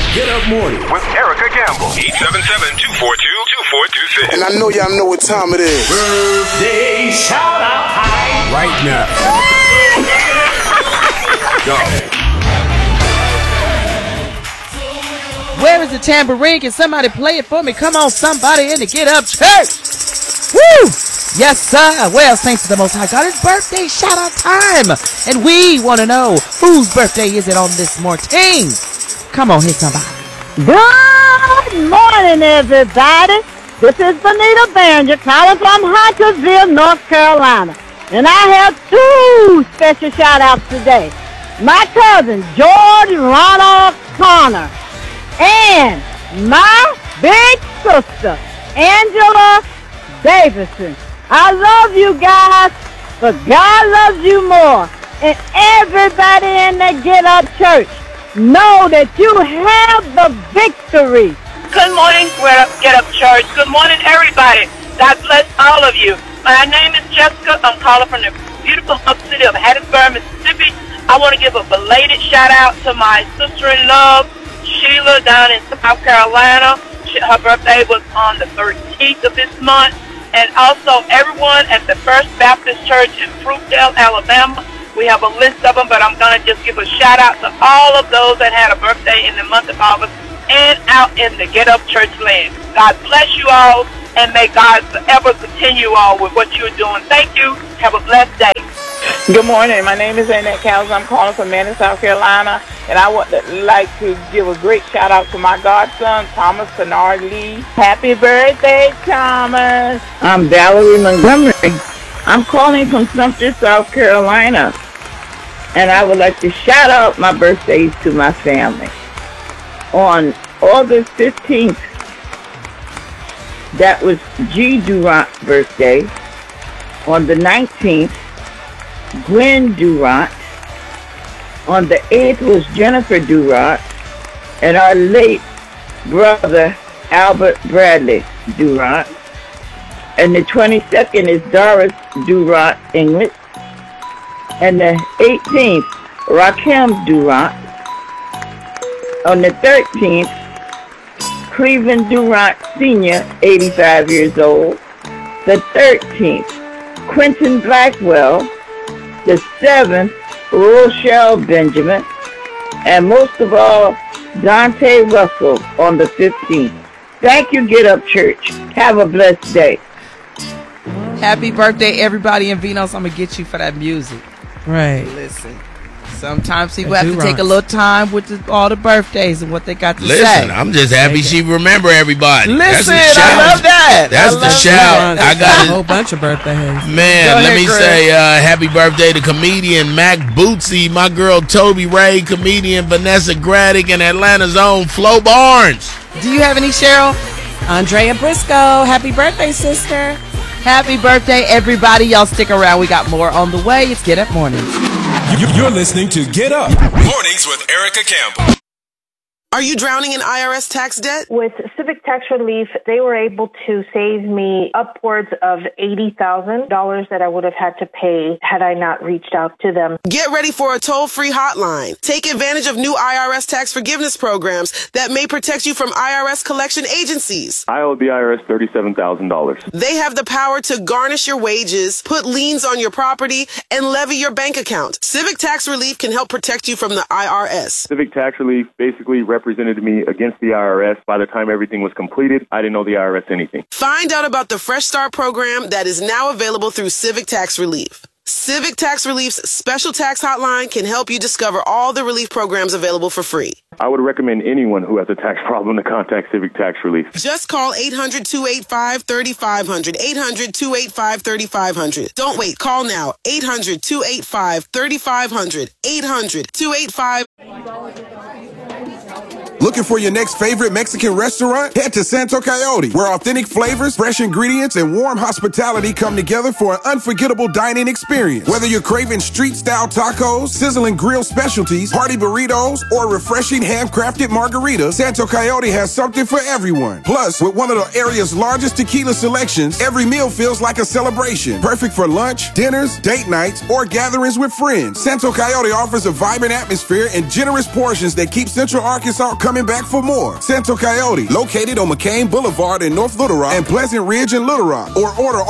Get Up Morning with Erica Campbell. 877-242-2426. And I know y'all know what time it is. Birthday shout out time right now. Go. Where is the tambourine? Can somebody play it for me? Come on, somebody in the Get Up Church. Woo! Yes, sir. Well, thanks to the Most High God, it's birthday shout-out time. And we want to know, whose birthday is it on this morning? Come on, hit somebody. Good morning, everybody. This is Benita Barringer calling from Huntersville, North Carolina. And I have two special shout-outs today. My cousin, George Ronald Connor, and my big sister, Angela Davidson. I love you guys, but God loves you more. And everybody in the Get Up Church, know that you have the victory. Good morning, Get Up Church. Good morning, everybody. God bless all of you. My name is Jessica. I'm calling from the beautiful hub city of Hattiesburg, Mississippi. I want to give a belated shout out to my sister-in-law, Sheila, down in South Carolina. Her birthday was on the 13th of this month. And also everyone at the First Baptist Church in Fruitdale, Alabama. We have a list of them, but I'm going to just give a shout out to all of those that had a birthday in the month of August and out in the Get Up Church land. God bless you all, and may God forever continue on with what you're doing. Thank you. Have a blessed day. Good morning. My name is Annette Cowles. I'm calling from Manning, South Carolina, and I would like to give a great shout out to my godson, Thomas Kennard Lee. Happy birthday, Thomas. I'm Valerie Montgomery. I'm calling from Sumter, South Carolina, and I would like to shout out my birthdays to my family. On August 15th, that was G. Durant's birthday. On the 19th, Gwen Durant. On the 8th was Jennifer Durant, and our late brother Albert Bradley Durant. And the 22nd is Doris Durant English. And the 18th, Rakim Durant. On the 13th, Cleveland Durant Sr., 85 years old. The 13th, Quentin Blackwell. The 7th, Rochelle Benjamin, and most of all, Dante Russell on the 15th. Thank you, Get Up Church. Have a blessed day. Happy birthday, everybody in Venus. I'm going to get you for that music. Right. Listen, sometimes people have to take a little time with all the birthdays and what they got to say. Listen, I'm just happy she remember everybody. Listen, I love that. That's the shout. I got a whole bunch of birthdays. Man, let me say happy birthday to comedian Mac Bootsy, my girl Toby Ray, comedian Vanessa Graddick, and Atlanta's own Flo Barnes. Do you have any, Cheryl? Andrea Briscoe, happy birthday, sister. Happy birthday, everybody. Y'all stick around. We got more on the way. It's Get Up Mornings. You're listening to Get Up Mornings with Erica Campbell. Are you drowning in IRS tax debt? With Civic Tax Relief, they were able to save me upwards of $80,000 that I would have had to pay had I not reached out to them. Get ready for a toll-free hotline. Take advantage of new IRS tax forgiveness programs that may protect you from IRS collection agencies. I owe the IRS $37,000. They have the power to garnish your wages, put liens on your property, and levy your bank account. Civic Tax Relief can help protect you from the IRS. Civic Tax Relief basically represented me against the IRS. By the time everything was completed, I didn't owe the IRS anything. Find out about the Fresh Start program that is now available through Civic Tax Relief. Civic Tax Relief's special tax hotline can help you discover all the relief programs available for free. I would recommend anyone who has a tax problem to contact Civic Tax Relief. Just call 800-285-3500. 800-285-3500. Don't wait. Call now. 800-285-3500. 800-285. Looking for your next favorite Mexican restaurant? Head to Santo Coyote, where authentic flavors, fresh ingredients, and warm hospitality come together for an unforgettable dining experience. Whether you're craving street-style tacos, sizzling grilled specialties, party burritos, or refreshing handcrafted margaritas, Santo Coyote has something for everyone. Plus, with one of the area's largest tequila selections, every meal feels like a celebration. Perfect for lunch, dinners, date nights, or gatherings with friends. Santo Coyote offers a vibrant atmosphere and generous portions that keep Central Arkansas coming back for more. Santo Coyote, located on McCain Boulevard in North Little Rock and Pleasant Ridge in Little Rock. Or order